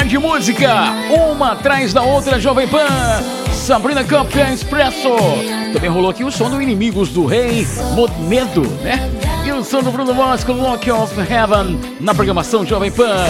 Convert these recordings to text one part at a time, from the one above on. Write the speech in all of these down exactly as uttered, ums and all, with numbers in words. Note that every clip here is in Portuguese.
de música, uma atrás da outra, Jovem Pan. Sabrina Carpenter Expresso. Também rolou aqui o som do Inimigos do Rei, Medo, né? E o som do Bruno Mars com Lock of Heaven na programação Jovem Pan.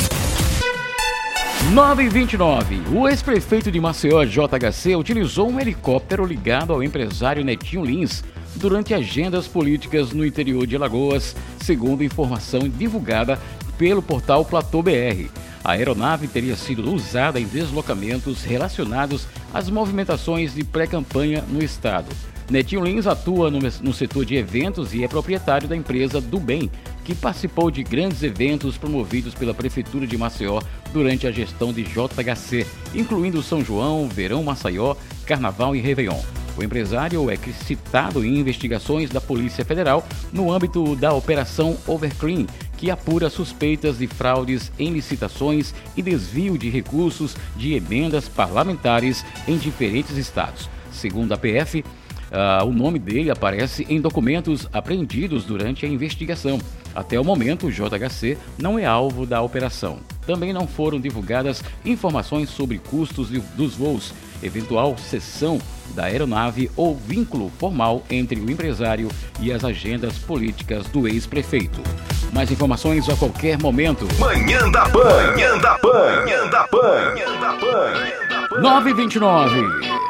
nove e vinte e nove. O ex-prefeito de Maceió, J H C, utilizou um helicóptero ligado ao empresário Netinho Lins durante agendas políticas no interior de Alagoas, segundo informação divulgada pelo portal Platô B R. A aeronave teria sido usada em deslocamentos relacionados às movimentações de pré-campanha no estado. Netinho Lins atua no, no setor de eventos e é proprietário da empresa Do Bem, que participou de grandes eventos promovidos pela Prefeitura de Maceió durante a gestão de J H C, incluindo São João, Verão Maceió, Carnaval e Réveillon. O empresário é citado em investigações da Polícia Federal no âmbito da Operação Overclean, que apura suspeitas de fraudes em licitações e desvio de recursos de emendas parlamentares em diferentes estados. Segundo a P F, Uh, o nome dele aparece em documentos apreendidos durante a investigação. Até o momento, o J H C não é alvo da operação. Também não foram divulgadas informações sobre custos de, dos voos, eventual cessão da aeronave ou vínculo formal entre o empresário e as agendas políticas do ex-prefeito. Mais informações a qualquer momento. Manhã da Pan, Manhã da Pan, Manhã da Pan, Manhã da Pan. nove e vinte e nove.